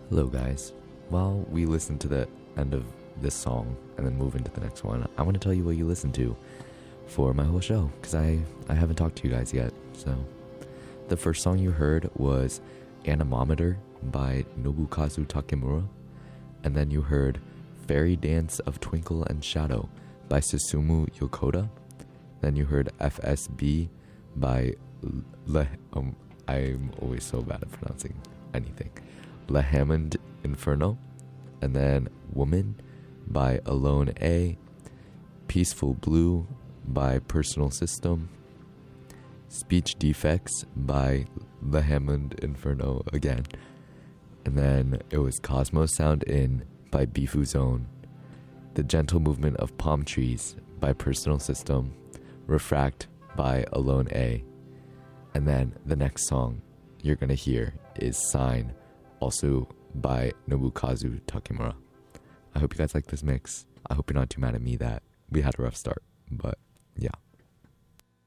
Hello, guys. While we listen to the end of this song and then move into the next one, I want to tell you what you listen to for my whole show, because I haven't talked to you guys yet. So, the first song you heard was Anemometer by Nobukazu Takemura, and then you heard Fairy Dance of Twinkle and Shadow by Susumu Yokota. Then you heard FSB by I'm always so bad at pronouncing anything. Le Hammond Inferno. And then Woman by Alone A. Peaceful Blue by Personal System. Speech Defects by Le Hammond Inferno again. And then it was Cosmos Sound In by Bifu Zone. The Gentle Movement of Palm Trees by Personal System. Refract by Alone A. And then the next song you're gonna hear is Sign, also by Nobukazu Takemura. I hope you guys like this mix. I hope you're not too mad at me that we had a rough start, but yeah.